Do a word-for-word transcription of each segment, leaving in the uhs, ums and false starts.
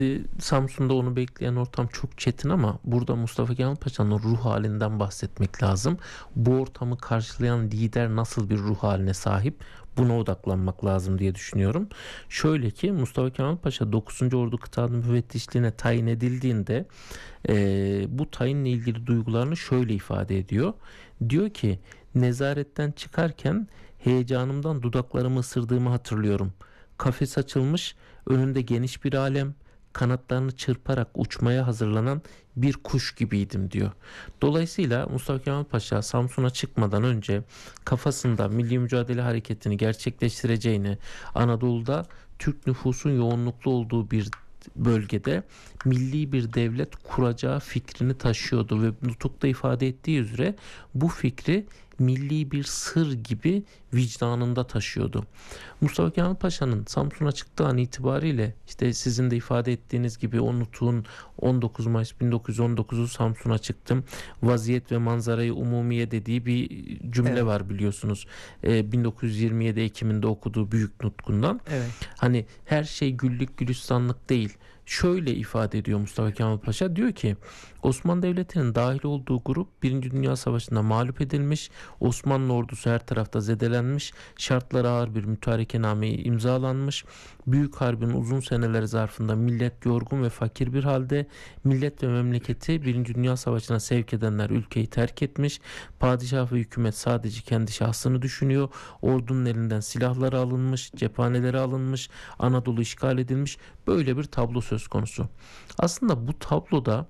Samsun'da onu bekleyen ortam çok çetin ama burada Mustafa Kemal Paşa'nın ruh halinden bahsetmek lazım. Bu ortamı karşılayan lider nasıl bir ruh haline sahip? Buna odaklanmak lazım diye düşünüyorum. Şöyle ki Mustafa Kemal Paşa dokuzuncu. Ordu Kıta Müfettişliğine tayin edildiğinde e, bu tayinle ilgili duygularını şöyle ifade ediyor. Diyor ki nezaretten çıkarken heyecanımdan dudaklarımı ısırdığımı hatırlıyorum. Kafes açılmış, önünde geniş bir alem, kanatlarını çırparak uçmaya hazırlanan bir kuş gibiydim diyor. Dolayısıyla Mustafa Kemal Paşa Samsun'a çıkmadan önce kafasında milli mücadele hareketini gerçekleştireceğini, Anadolu'da Türk nüfusun yoğunluklu olduğu bir bölgede milli bir devlet kuracağı fikrini taşıyordu ve nutukta ifade ettiği üzere bu fikri milli bir sır gibi vicdanında taşıyordu. Mustafa Kemal Paşa'nın Samsun'a çıktığı an itibariyle işte sizin de ifade ettiğiniz gibi o nutuğun on dokuz Mayıs bin dokuz yüz on dokuzu Samsun'a çıktım. Vaziyet ve manzarayı umumiye dediği bir cümle evet. var biliyorsunuz. Ee, bin dokuz yüz yirmi yedi Ekim'inde okuduğu büyük nutkundan. Evet. Hani her şey güllük gülistanlık değil. Şöyle ifade ediyor Mustafa Kemal Paşa, diyor ki Osmanlı Devleti'nin dahil olduğu grup Birinci Dünya Savaşı'nda mağlup edilmiş, Osmanlı ordusu her tarafta zedelenmiş, şartları ağır bir mütarekename imzalanmış, Büyük Harbin uzun seneleri zarfında millet yorgun ve fakir bir halde, millet ve memleketi Birinci Dünya Savaşı'na sevk edenler ülkeyi terk etmiş, padişah ve hükümet sadece kendi şahsını düşünüyor, ordunun elinden silahları alınmış, cephaneleri alınmış, Anadolu işgal edilmiş, böyle bir tablo söz konusu. Aslında bu tabloda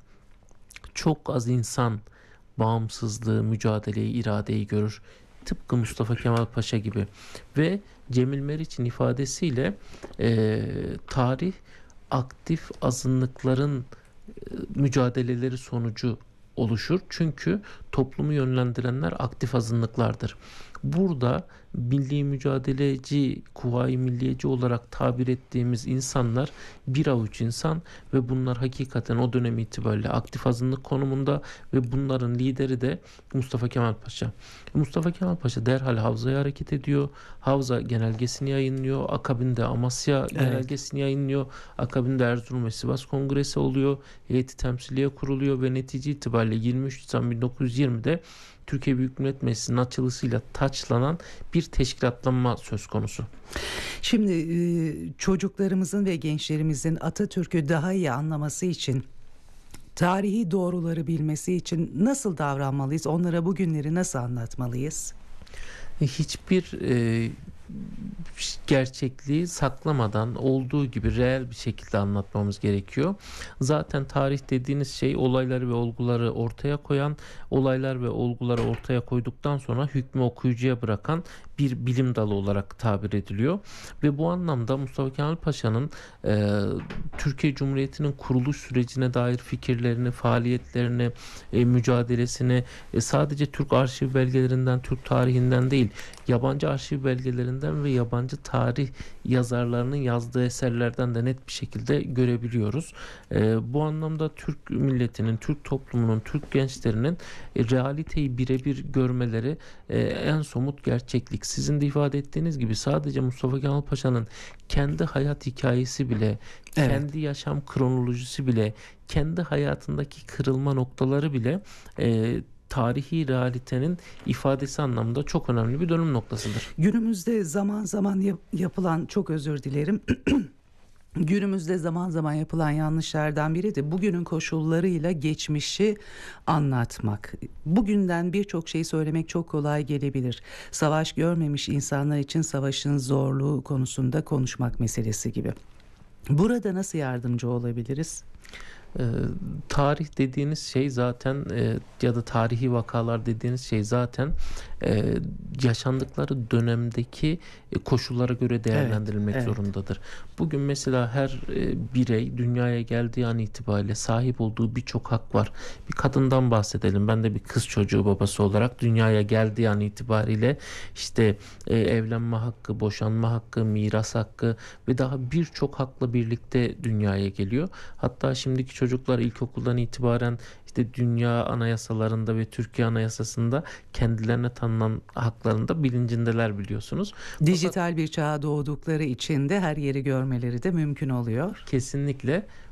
çok az insan bağımsızlığı, mücadeleyi, iradeyi görür. Tıpkı Mustafa Kemal Paşa gibi. Ve Cemil Meriç'in ifadesiyle e, tarih aktif azınlıkların e, mücadeleleri sonucu oluşur. Çünkü toplumu yönlendirenler aktif azınlıklardır. Burada milli mücadeleci, kuvayi milliyeci olarak tabir ettiğimiz insanlar bir avuç insan ve bunlar hakikaten o dönem itibariyle aktif azınlık konumunda ve bunların lideri de Mustafa Kemal Paşa. Mustafa Kemal Paşa derhal Havza'ya hareket ediyor. Havza genelgesini yayınlıyor. Akabinde Amasya evet. genelgesini yayınlıyor. Akabinde Erzurum ve Sivas Kongresi oluyor. Heyeti temsiliye kuruluyor ve netice itibariyle yirmi üç Nisan bin dokuz yüz yirmide Türkiye Büyük Millet Meclisi'nin açılısıyla taçlanan bir teşkilatlanma söz konusu. Şimdi çocuklarımızın ve gençlerimizin Atatürk'ü daha iyi anlaması için, tarihi doğruları bilmesi için nasıl davranmalıyız? Onlara bu günleri nasıl anlatmalıyız? Hiçbir e, gerçekliği saklamadan olduğu gibi reel bir şekilde anlatmamız gerekiyor. Zaten tarih dediğiniz şey olayları ve olguları ortaya koyan, olaylar ve olguları ortaya koyduktan sonra hükmü okuyucuya bırakan bir bilim dalı olarak tabir ediliyor. Ve bu anlamda Mustafa Kemal Paşa'nın e, Türkiye Cumhuriyeti'nin kuruluş sürecine dair fikirlerini, faaliyetlerini, e, mücadelesini e, sadece Türk arşiv belgelerinden, Türk tarihinden değil, yabancı arşiv belgelerinden ve yabancı tarih yazarlarının yazdığı eserlerden de net bir şekilde görebiliyoruz. E, bu anlamda Türk milletinin, Türk toplumunun, Türk gençlerinin e, realiteyi birebir görmeleri e, en somut gerçeklik. Sizin de ifade ettiğiniz gibi sadece Mustafa Kemal Paşa'nın kendi hayat hikayesi bile, evet. kendi yaşam kronolojisi bile, kendi hayatındaki kırılma noktaları bile e, tarihi realitenin ifadesi anlamında çok önemli bir dönüm noktasıdır. Günümüzde zaman zaman yap- yapılan, çok özür dilerim, günümüzde zaman zaman yapılan yanlışlardan biri de bugünün koşullarıyla geçmişi anlatmak. Bugünden birçok şey söylemek çok kolay gelebilir. Savaş görmemiş insanlar için savaşın zorluğu konusunda konuşmak meselesi gibi. Burada nasıl yardımcı olabiliriz? E, tarih dediğiniz şey zaten e, ya da tarihi vakalar dediğiniz şey zaten e, yaşandıkları dönemdeki e, koşullara göre değerlendirilmek evet, evet. zorundadır. Bugün mesela her e, birey dünyaya geldiği an itibariyle sahip olduğu birçok hak var. Bir kadından bahsedelim. Ben de bir kız çocuğu babası olarak dünyaya geldiği an itibariyle işte e, evlenme hakkı, boşanma hakkı, miras hakkı ve daha birçok hakla birlikte dünyaya geliyor. Hatta şimdiki çocuklar ilkokuldan itibaren işte dünya anayasalarında ve Türkiye anayasasında kendilerine tanınan haklarında bilincindeler biliyorsunuz. Dijital bir çağa doğdukları için de her yeri görmeleri de mümkün oluyor. Kesinlikle.